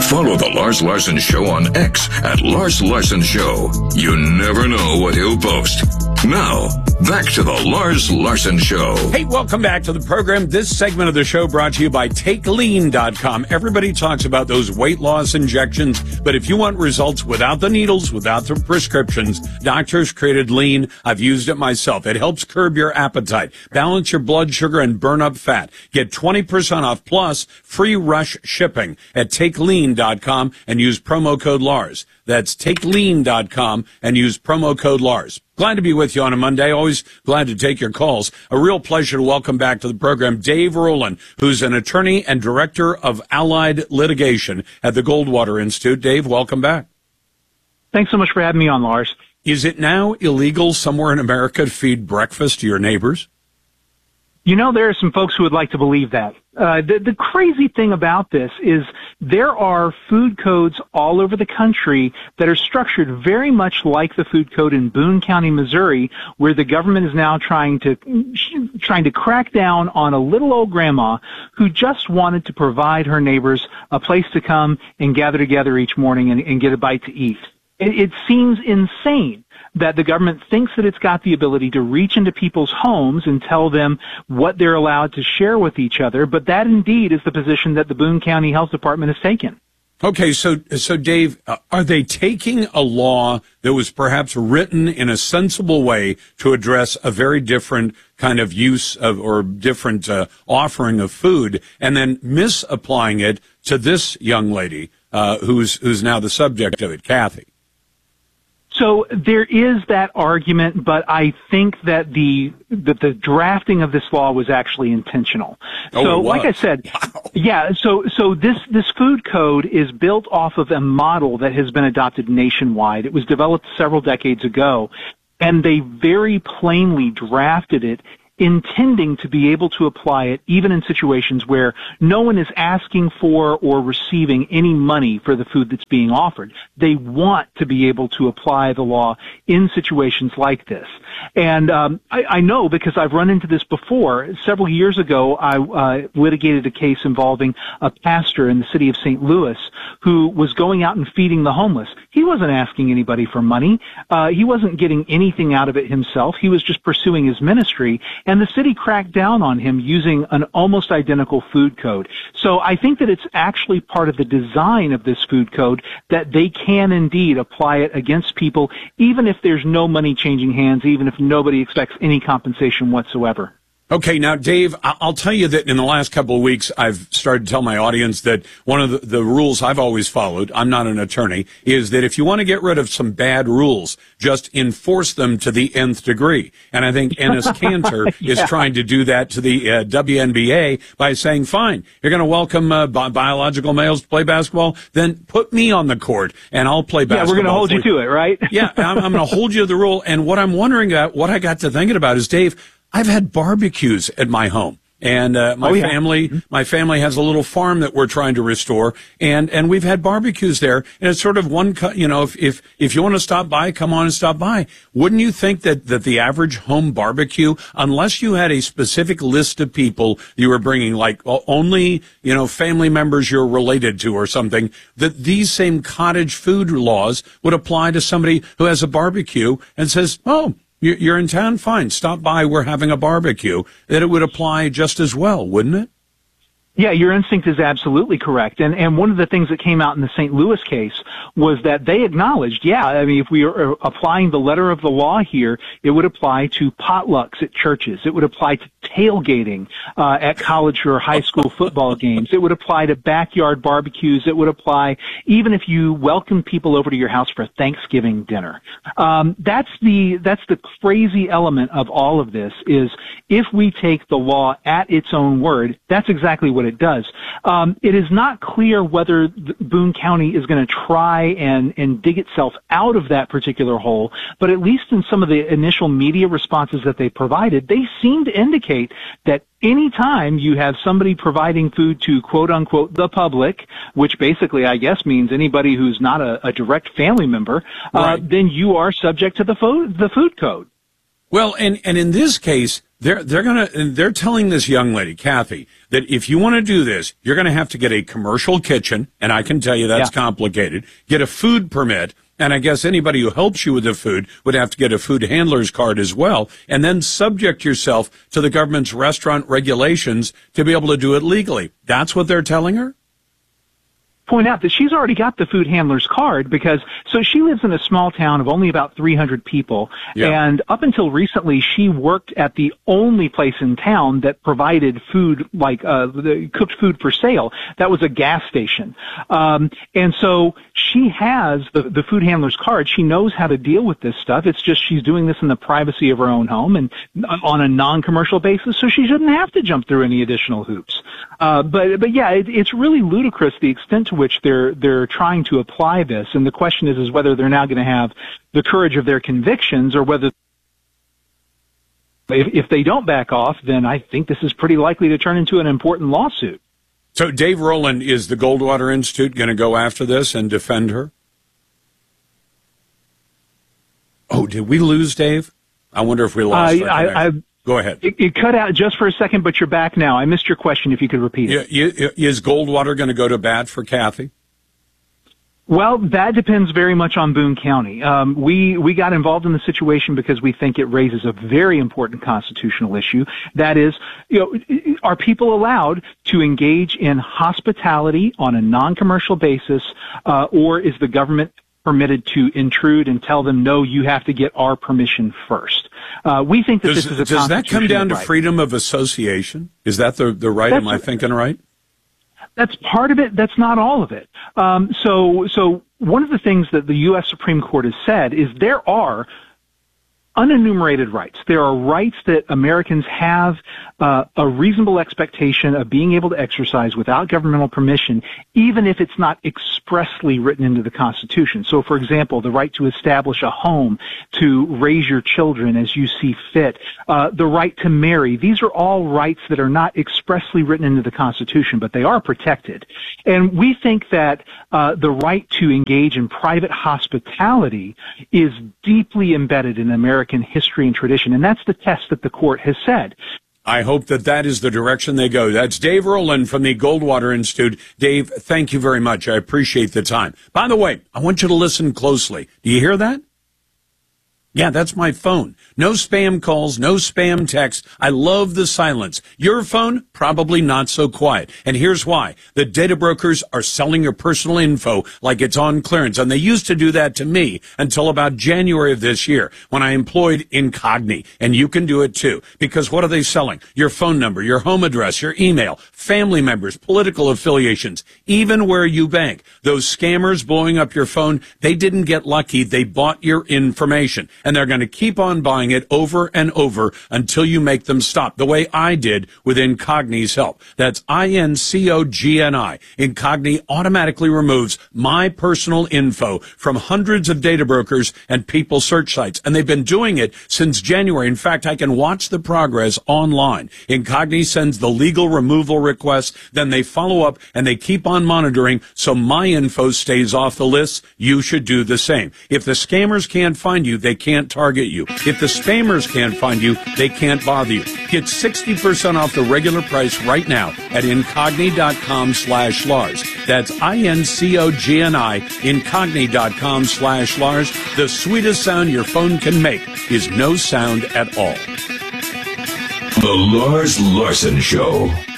Follow The Lars Larson Show on X at Lars Larson Show. You never know what he'll post. Now, back to The Lars Larson Show. Hey, welcome back to the program. This segment of the show brought to you by TakeLean.com. Everybody talks about those weight loss injections, but if you want results without the needles, without the prescriptions, doctors created Lean. I've used it myself. It helps curb your appetite, balance your blood sugar, and burn up fat. Get 20% off plus free rush shipping at TakeLean.com and use promo code Lars. That's TakeLean.com and use promo code Lars. Glad to be with you on a Monday. Always glad to take your calls. A real pleasure to welcome back to the program Dave Rowland, who's an attorney and director of allied litigation at the Goldwater Institute. Dave, welcome back. Thanks so much for having me on, Lars. Is it now illegal somewhere in America to feed breakfast to your neighbors? You know, there are some folks who would like to believe that. The crazy thing about this is there are food codes all over the country that are structured very much like the food code in Boone County, Missouri, where the government is now trying to crack down on a little old grandma who just wanted to provide her neighbors a place to come and gather together each morning and get a bite to eat. It seems insane that the government thinks that it's got the ability to reach into people's homes and tell them what they're allowed to share with each other, but that indeed is the position that the Boone County Health Department has taken. Okay, so Dave, are they taking a law that was perhaps written in a sensible way to address a very different kind of use of or different offering of food, and then misapplying it to this young lady who's now the subject of it, Kathy? So there is that argument, but I think that the drafting of this law was actually intentional. So, like I said, wow. Yeah. So this food code is built off of a model that has been adopted nationwide. It was developed several decades ago, and they very plainly drafted it intending to be able to apply it even in situations where no one is asking for or receiving any money for the food that's being offered. They want to be able to apply the law in situations like this. And I know because I've run into this before. Several years ago, I litigated a case involving a pastor in the city of St. Louis who was going out and feeding the homeless. He wasn't asking anybody for money. He wasn't getting anything out of it himself. He was just pursuing his ministry. And the city cracked down on him using an almost identical food code. So I think that it's actually part of the design of this food code that they can indeed apply it against people, even if there's no money changing hands, even if nobody expects any compensation whatsoever. Okay, now, Dave, I'll tell you that in the last couple of weeks, I've started to tell my audience that one of the rules I've always followed, I'm not an attorney, is that if you want to get rid of some bad rules, just enforce them to the nth degree. And I think Enes Kanter is trying to do that to the WNBA by saying, fine, you're going to welcome biological males to play basketball, then put me on the court and I'll play basketball. Yeah, we're going to hold you to it, right? Yeah, I'm going to hold you to the rule. And what I'm wondering about, what I got to thinking about is, Dave, I've had barbecues at my home, and my family has a little farm that we're trying to restore, and we've had barbecues there, and it's sort of one, if you want to stop by, come on and stop by. Wouldn't you think that the average home barbecue, unless you had a specific list of people you were bringing, like only, family members you're related to or something, that these same cottage food laws would apply to somebody who has a barbecue and says, oh, you're in town? Fine. Stop by. We're having a barbecue. That it would apply just as well, wouldn't it? Yeah, your instinct is absolutely correct. And one of the things that came out in the St. Louis case was that they acknowledged, if we are applying the letter of the law here, it would apply to potlucks at churches. It would apply to tailgating at college or high school football games. It would apply to backyard barbecues. It would apply even if you welcome people over to your house for Thanksgiving dinner. That's the crazy element of all of this is if we take the law at its own word, that's exactly what it does. It is not clear whether Boone County is going to try and dig itself out of that particular hole, but at least in some of the initial media responses that they provided, they seem to indicate that anytime you have somebody providing food to quote unquote the public, which basically I guess means anybody who's not a direct family member, right, then you are subject to the food code. Well, and in this case, They're telling this young lady, Kathy, that if you want to do this, you're going to have to get a commercial kitchen, and I can tell you that's complicated. Get a food permit, and I guess anybody who helps you with the food would have to get a food handler's card as well, and then subject yourself to the government's restaurant regulations to be able to do it legally. That's what they're telling her? Point out that she's already got the food handler's card because so she lives in a small town of only about 300 people, and up until recently she worked at the only place in town that provided food, like the cooked food for sale. That was a gas station, and so she has the food handler's card. She knows how to deal with this stuff. It's just she's doing this in the privacy of her own home and on a non-commercial basis, so she shouldn't have to jump through any additional hoops. But yeah, it's really ludicrous the extent to which they're trying to apply this, and the question is whether they're now going to have the courage of their convictions, or whether if they don't back off, then I think this is pretty likely to turn into an important lawsuit. So Dave Rowland, is the Goldwater Institute going to go after this and defend her? Oh, did we lose Dave? I wonder if we lost her. Go ahead. It cut out just for a second, but you're back now. I missed your question, if you could repeat it. Is Goldwater going to go to bat for Kathy? Well, that depends very much on Boone County. We got involved in the situation because we think it raises a very important constitutional issue. That is, are people allowed to engage in hospitality on a non-commercial basis, or is the government permitted to intrude and tell them, no, you have to get our permission first? We think that this is a does that come down to right. freedom of association? Is that the right? Am I thinking right? That's part of it. That's not all of it. So one of the things that the U.S. Supreme Court has said is there are unenumerated rights. There are rights that Americans have a reasonable expectation of being able to exercise without governmental permission, even if it's not expressly written into the Constitution. So, for example, the right to establish a home, to raise your children as you see fit, the right to marry. These are all rights that are not expressly written into the Constitution, but they are protected. And we think that the right to engage in private hospitality is deeply embedded in American history and tradition, and that's the test that the court has said. I hope that is the direction they go. That's Dave Rowland from the Goldwater Institute. Dave, thank you very much. I appreciate the time. By the way, I want you to listen closely. Do you hear that? Yeah, that's my phone. No spam calls, no spam texts. I love the silence. Your phone, probably not so quiet. And here's why. The data brokers are selling your personal info like it's on clearance. And they used to do that to me until about January of this year when I employed Incogni. And you can do it too. Because what are they selling? Your phone number, your home address, your email, family members, political affiliations, even where you bank. Those scammers blowing up your phone, they didn't get lucky. They bought your information. And they're going to keep on buying it over and over until you make them stop, the way I did with Incogni's help. That's Incogni. Incogni automatically removes my personal info from hundreds of data brokers and people search sites, and they've been doing it since January. In fact, I can watch the progress online. Incogni sends the legal removal request, then they follow up, and they keep on monitoring so my info stays off the list. You should do the same. If the scammers can't find you, they can't target you. If the spammers can't find you, they can't bother you. Get 60% off the regular price right now at Incogni.com/Lars. That's Incogni, Incogni.com/Lars. The sweetest sound your phone can make is no sound at all. The Lars Larson Show.